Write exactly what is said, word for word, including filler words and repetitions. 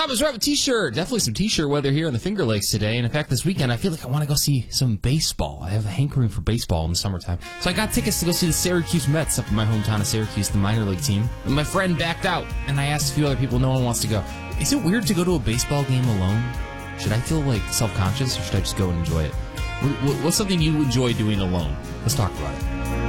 Thomas Rabbit t-shirt. Definitely some t-shirt weather here in the Finger Lakes today. And in fact, this weekend, I feel like I want to go see some baseball. I have a hankering for baseball in the summertime. So I got tickets to go see the Syracuse Mets up in my hometown of Syracuse, the minor league team. And my friend backed out, and I asked a few other people. No one wants to go. Is it weird to go to a baseball game alone? Should I feel like self-conscious, or should I just go and enjoy it? What's something you enjoy doing alone? Let's talk about it.